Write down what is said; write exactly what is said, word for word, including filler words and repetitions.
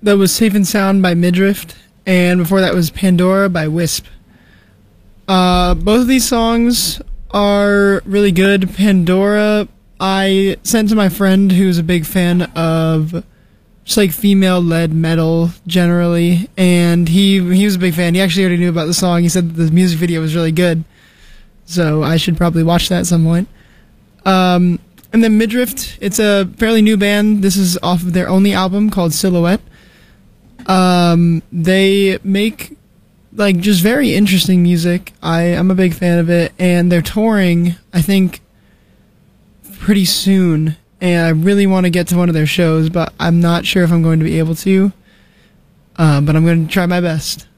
That was Safe and Sound by Midriff, and before that was Pandora by Wisp. Uh, both of these songs are really good. Pandora, I sent to my friend who's a big fan of just like female-led metal generally, and he he was a big fan. He actually already knew about the song. He said that the music video was really good, so I should probably watch that at some point. Um, and then Midriff, it's a fairly new band. This is off of their only album called Silhouette. Um, they make like just very interesting music. I am a big fan of it, and they're touring, I think, pretty soon, and I really want to get to one of their shows, but I'm not sure if I'm going to be able to, uh, but I'm going to try my best.